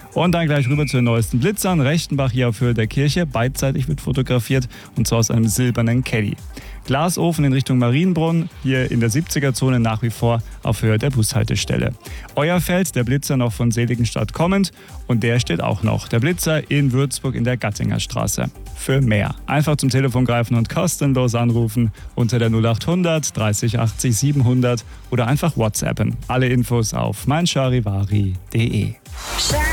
Und dann gleich rüber zu den neuesten Blitzern. Rechtenbach hier auf Höhe der Kirche. Beidseitig wird fotografiert und zwar aus einem silbernen Caddy. Glasofen in Richtung Marienbrunn, hier in der 70er-Zone nach wie vor auf Höhe der Bushaltestelle. Euerfeld, der Blitzer noch von Seligenstadt kommend und der steht auch noch. Der Blitzer in Würzburg in der Gattinger Straße. Für mehr einfach zum Telefon greifen und kostenlos anrufen unter der 0800 30 80 700 oder einfach WhatsAppen. Alle Infos auf meincharivari.de.